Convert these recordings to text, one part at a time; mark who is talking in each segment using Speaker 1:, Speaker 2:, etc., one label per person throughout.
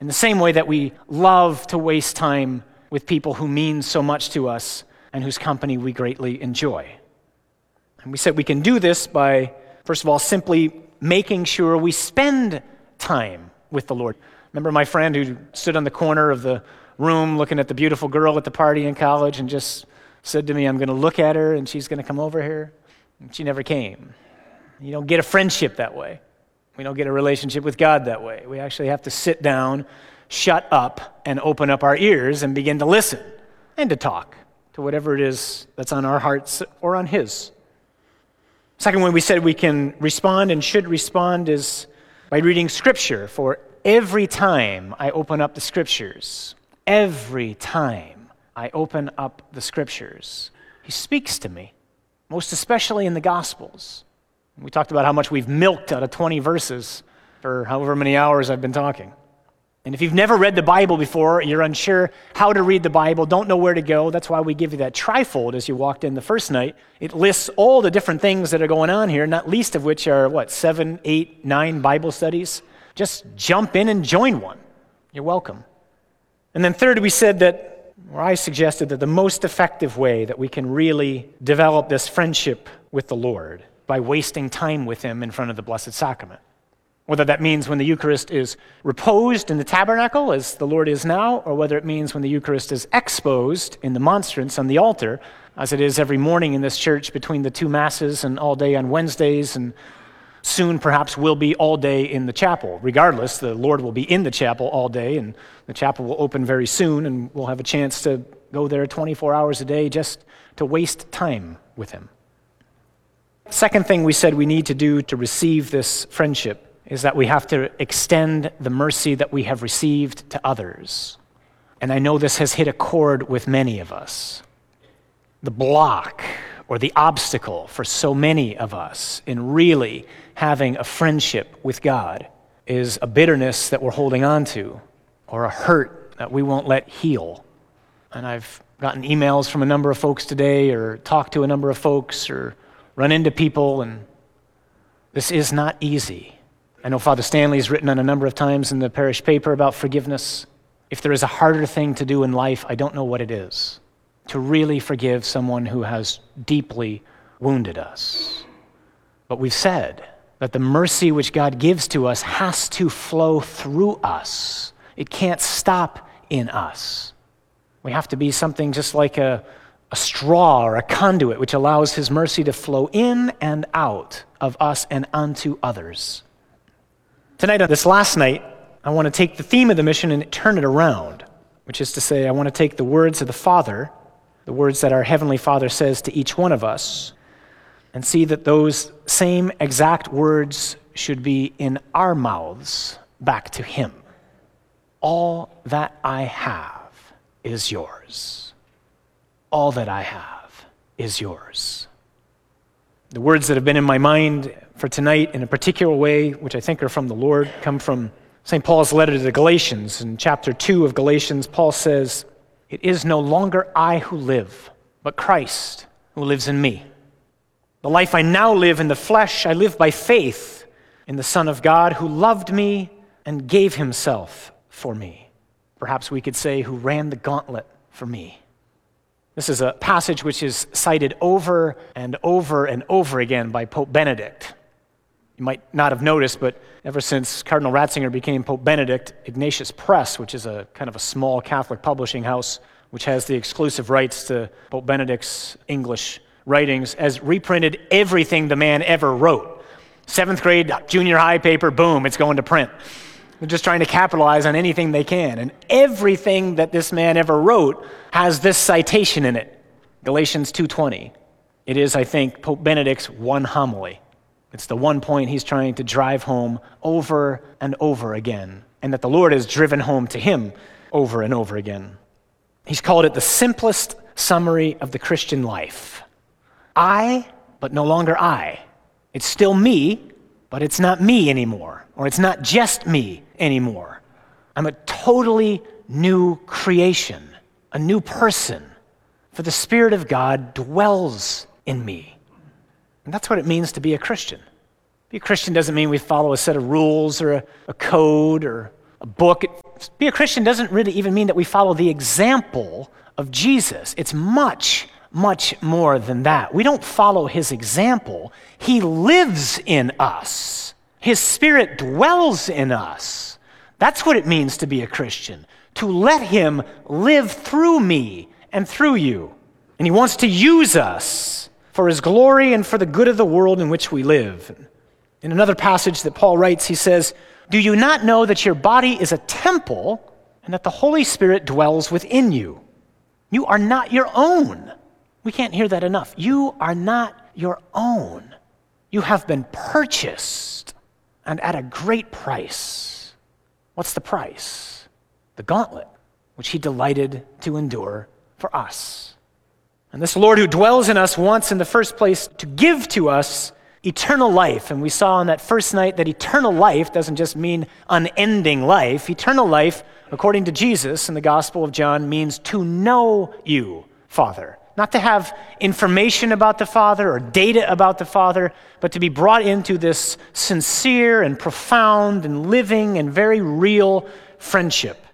Speaker 1: In the same way that we love to waste time with people who mean so much to us and whose company we greatly enjoy. And we said we can do this by, first of all, simply making sure we spend time with the Lord. Remember my friend who stood on the corner of the room looking at the beautiful girl at the party in college and just said to me, I'm going to look at her and she's going to come over here? And she never came. You don't get a friendship that way. We don't get a relationship with God that way. We actually have to sit down, shut up, and open up our ears and begin to listen and to talk to whatever it is that's on our hearts or on His. Second way we said we can respond and should respond is by reading Scripture. For every time I open up the Scriptures, every time I open up the Scriptures, He speaks to me, most especially in the Gospels. We talked about how much we've milked out of 20 verses for however many hours I've been talking. And if you've never read the Bible before, you're unsure how to read the Bible, don't know where to go, that's why we give you that trifold as you walked in the first night. It lists all the different things that are going on here, not least of which are, 7, 8, 9 Bible studies. Just jump in and join one. You're welcome. And then third, we said that, or I suggested that the most effective way that we can really develop this friendship with the Lord by wasting time with Him in front of the Blessed Sacrament. Whether that means when the Eucharist is reposed in the tabernacle, as the Lord is now, or whether it means when the Eucharist is exposed in the monstrance on the altar, as it is every morning in this church between the two Masses and all day on Wednesdays, and soon perhaps will be all day in the chapel. Regardless, the Lord will be in the chapel all day, and the chapel will open very soon, and we'll have a chance to go there 24 hours a day just to waste time with Him. Second thing we said we need to do to receive this friendship is that we have to extend the mercy that we have received to others. And I know this has hit a chord with many of us. The block or the obstacle for so many of us in really having a friendship with God is a bitterness that we're holding on to or a hurt that we won't let heal. And I've gotten emails from a number of folks today or talked to a number of folks or run into people, and this is not easy. I know Father Stanley's written on a number of times in the parish paper about forgiveness. If there is a harder thing to do in life, I don't know what it is. To really forgive someone who has deeply wounded us. But we've said that the mercy which God gives to us has to flow through us. It can't stop in us. We have to be something just like a straw or a conduit which allows His mercy to flow in and out of us and onto others. Tonight, on this last night, I want to take the theme of the mission and turn it around, which is to say, I want to take the words of the Father, the words that our Heavenly Father says to each one of us, and see that those same exact words should be in our mouths back to Him. All that I have is yours. All that I have is yours. The words that have been in my mind for tonight in a particular way, which I think are from the Lord, come from St. Paul's letter to the Galatians. In chapter 2 of Galatians, Paul says, "It is no longer I who live, but Christ who lives in me. The life I now live in the flesh, I live by faith in the Son of God who loved me and gave Himself for me." Perhaps we could say, who ran the gauntlet for me. This is a passage which is cited over and over and over again by Pope Benedict. You might not have noticed, but ever since Cardinal Ratzinger became Pope Benedict, Ignatius Press, which is a kind of a small Catholic publishing house which has the exclusive rights to Pope Benedict's English writings, has reprinted everything the man ever wrote. 7th grade, junior high paper, boom, it's going to print. They're just trying to capitalize on anything they can. And everything that this man ever wrote has this citation in it, Galatians 2:20. It is, I think, Pope Benedict's one homily. It's the one point he's trying to drive home over and over again, and that the Lord has driven home to him over and over again. He's called it the simplest summary of the Christian life. I, but no longer I. It's still me, but it's not me anymore, or it's not just me anymore. I'm a totally new creation, a new person, for the Spirit of God dwells in me. And that's what it means to be a Christian. Be a Christian doesn't mean we follow a set of rules or a code or a book. It be a Christian doesn't really even mean that we follow the example of Jesus. It's much, much more than that. We don't follow his example. He lives in us. His Spirit dwells in us. That's what it means to be a Christian, to let him live through me and through you. And he wants to use us for his glory and for the good of the world in which we live. In another passage that Paul writes, he says, "Do you not know that your body is a temple and that the Holy Spirit dwells within you? You are not your own." We can't hear that enough. You are not your own. You have been purchased and at a great price. What's the price? The gauntlet, which he delighted to endure for us. And this Lord who dwells in us wants in the first place to give to us eternal life. And we saw on that first night that eternal life doesn't just mean unending life. Eternal life, according to Jesus in the Gospel of John, means to know you, Father. Not to have information about the Father or data about the Father, but to be brought into this sincere and profound and living and very real friendship.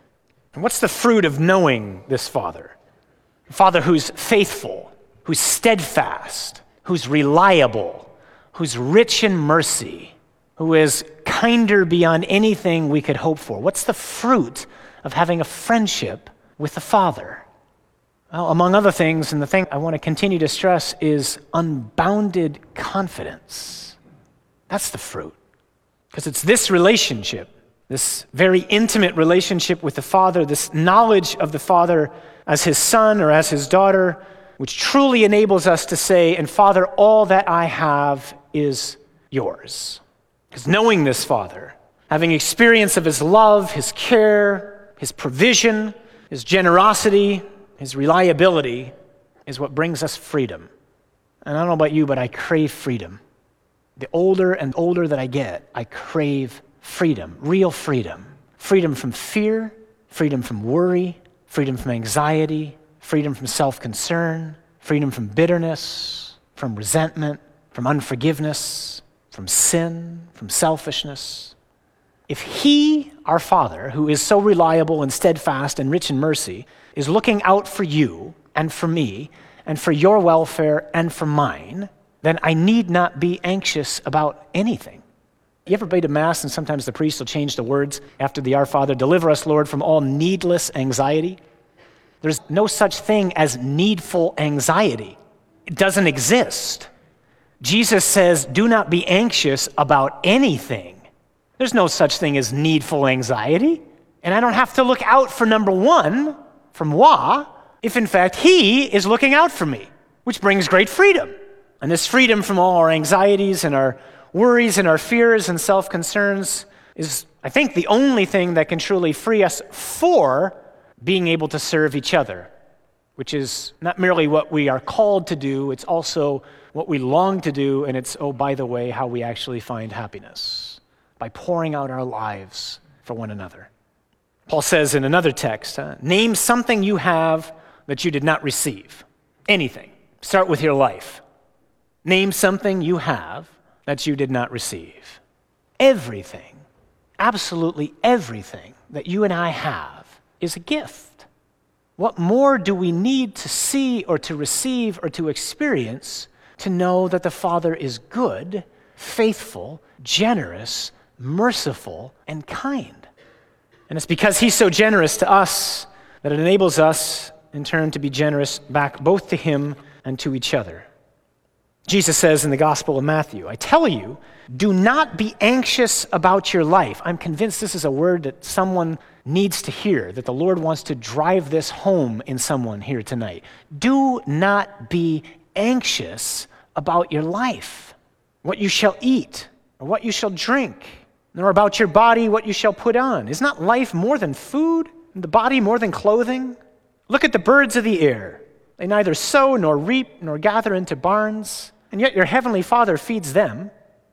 Speaker 1: And what's the fruit of knowing this Father? A Father who's faithful, who's steadfast, who's reliable, who's rich in mercy, who is kinder beyond anything we could hope for. What's the fruit of having a friendship with the Father? Well, among other things, and the thing I want to continue to stress is unbounded confidence. That's the fruit. Because it's this relationship, this very intimate relationship with the Father, this knowledge of the Father as his son or as his daughter, which truly enables us to say, "And Father, all that I have is yours." Because knowing this Father, having experience of his love, his care, his provision, his generosity, his reliability, is what brings us freedom. And I don't know about you, but I crave freedom. The older and older that I get, I crave freedom, real freedom. Freedom from fear, freedom from worry, freedom from anxiety, freedom from self-concern, freedom from bitterness, from resentment, from unforgiveness, from sin, from selfishness. If he, our Father, who is so reliable and steadfast and rich in mercy, is looking out for you and for me and for your welfare and for mine, then I need not be anxious about anything. You ever been to Mass and sometimes the priest will change the words after the Our Father, "Deliver us, Lord, from all needless anxiety"? There's no such thing as needful anxiety. It doesn't exist. Jesus says, "Do not be anxious about anything." There's no such thing as needful anxiety. And I don't have to look out for number one, for moi, if in fact he is looking out for me, which brings great freedom. And this freedom from all our anxieties and our worries and our fears and self-concerns is, I think, the only thing that can truly free us for being able to serve each other, which is not merely what we are called to do, it's also what we long to do, and it's, oh, by the way, how we actually find happiness, by pouring out our lives for one another. Paul says in another text, name something you have that you did not receive. Anything. Start with your life. Name something you have that you did not receive. Everything, absolutely everything that you and I have is a gift. What more do we need to see or to receive or to experience to know that the Father is good, faithful, generous, merciful, and kind? And it's because he's so generous to us that it enables us, in turn, to be generous back both to him and to each other. Jesus says in the Gospel of Matthew, "I tell you, do not be anxious about your life." I'm convinced this is a word that someone needs to hear, that the Lord wants to drive this home in someone here tonight. Do not be anxious about your life, what you shall eat, or what you shall drink, nor about your body, what you shall put on. Is not life more than food, and the body more than clothing? Look at the birds of the air. They neither sow nor reap nor gather into barns, and yet your heavenly Father feeds them.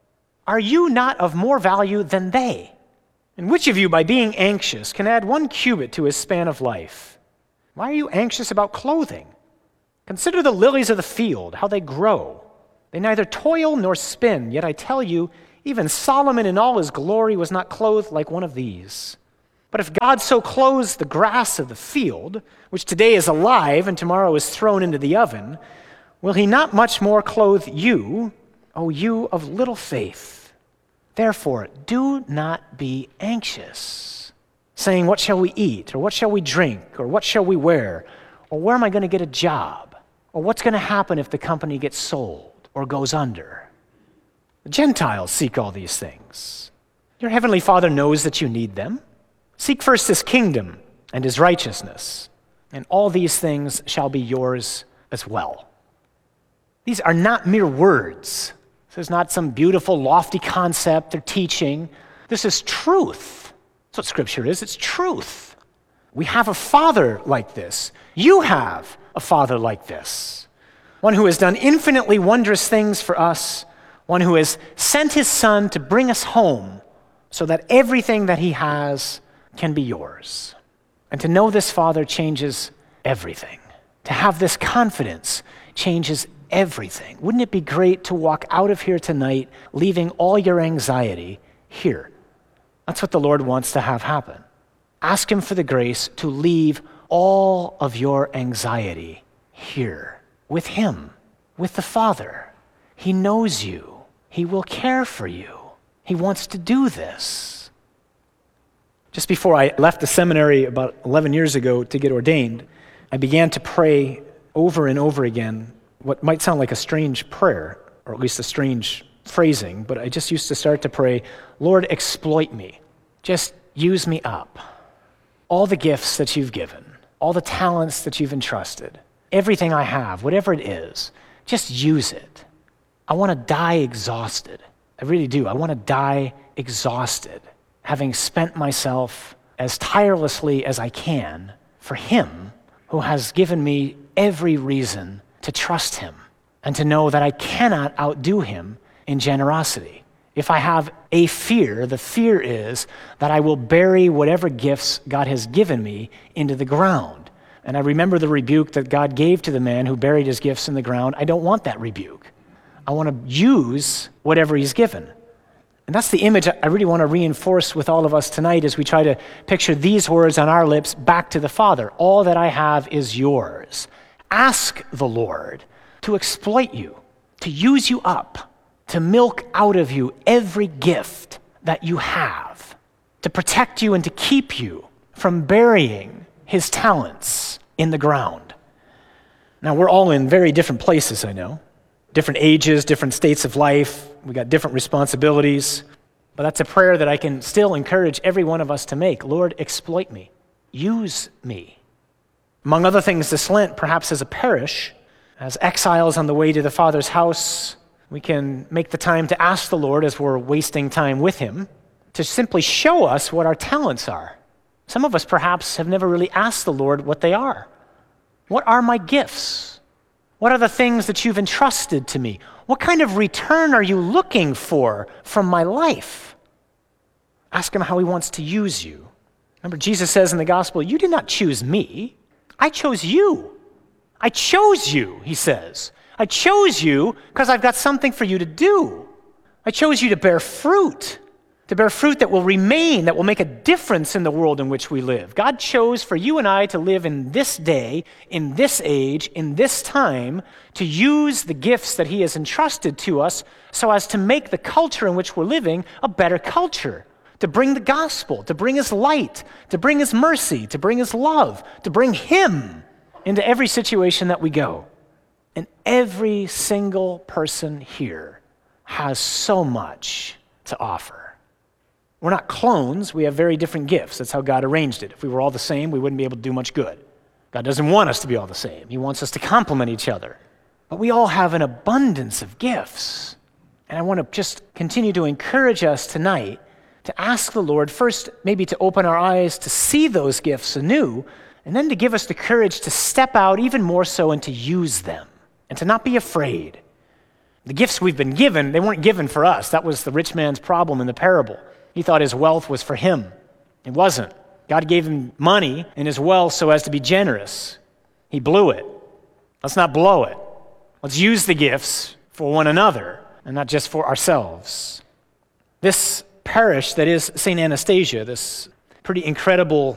Speaker 1: Are you not of more value than they? And which of you, by being anxious, can add 1 cubit to his span of life? Why are you anxious about clothing? Consider the lilies of the field, how they grow. They neither toil nor spin, yet I tell you, even Solomon in all his glory was not clothed like one of these. But if God so clothes the grass of the field, which today is alive and tomorrow is thrown into the oven, will he not much more clothe you, O you of little faith? Therefore, do not be anxious, saying, what shall we eat? Or what shall we drink? Or what shall we wear? Or where am I going to get a job? Or what's going to happen if the company gets sold or goes under? The Gentiles seek all these things. Your heavenly Father knows that you need them. Seek first his kingdom and his righteousness, and all these things shall be yours as well. These are not mere words. This is not some beautiful, lofty concept or teaching. This is truth. That's what Scripture is. It's truth. We have a Father like this. You have a Father like this. One who has done infinitely wondrous things for us. One who has sent his Son to bring us home so that everything that he has can be yours. And to know this Father changes everything. To have this confidence changes everything. Wouldn't it be great to walk out of here tonight leaving all your anxiety here? That's what the Lord wants to have happen. Ask him for the grace to leave all of your anxiety here with him, with the Father. He knows you. He will care for you. He wants to do this. Just before I left the seminary about 11 years ago to get ordained, I began to pray over and over again what might sound like a strange prayer, or at least a strange phrasing, but I just used to start to pray, Lord, exploit me. Just use me up. All the gifts that you've given, all the talents that you've entrusted, everything I have, whatever it is, just use it. I want to die exhausted. I really do. I want to die exhausted, having spent myself as tirelessly as I can for him who has given me every reason to trust him and to know that I cannot outdo him in generosity. If I have a fear, the fear is that I will bury whatever gifts God has given me into the ground. And I remember the rebuke that God gave to the man who buried his gifts in the ground. I don't want that rebuke. I want to use whatever he's given. And that's the image I really want to reinforce with all of us tonight as we try to picture these words on our lips back to the Father. All that I have is yours. Ask the Lord to exploit you, to use you up, to milk out of you every gift that you have, to protect you and to keep you from burying his talents in the ground. Now, we're all in very different places, I know. Different ages, different states of life. We got different responsibilities. But that's a prayer that I can still encourage every one of us to make. Lord, exploit me. Use me. Among other things, this Lent, perhaps as a parish, as exiles on the way to the Father's house, we can make the time to ask the Lord, as we're wasting time with him, to simply show us what our talents are. Some of us perhaps have never really asked the Lord what they are. What are my gifts? What are the things that you've entrusted to me? What kind of return are you looking for from my life? Ask him how he wants to use you. Remember, Jesus says in the gospel, you did not choose me. I chose you. I chose you, he says. I chose you because I've got something for you to do. I chose you to bear fruit that will remain, that will make a difference in the world in which we live. God chose for you and I to live in this day, in this age, in this time, to use the gifts that he has entrusted to us so as to make the culture in which we're living a better culture, to bring the gospel, to bring his light, to bring his mercy, to bring his love, to bring him into every situation that we go. And every single person here has so much to offer. We're not clones. We have very different gifts. That's how God arranged it. If we were all the same, we wouldn't be able to do much good. God doesn't want us to be all the same. He wants us to complement each other. But we all have an abundance of gifts. And I want to just continue to encourage us tonight to ask the Lord first maybe to open our eyes to see those gifts anew, and then to give us the courage to step out even more so and to use them, and to not be afraid. The gifts we've been given, they weren't given for us. That was the rich man's problem in the parable. He thought his wealth was for him. It wasn't. God gave him money and his wealth so as to be generous. He blew it. Let's not blow it. Let's use the gifts for one another and not just for ourselves. This parish that is St. Anastasia, this pretty incredible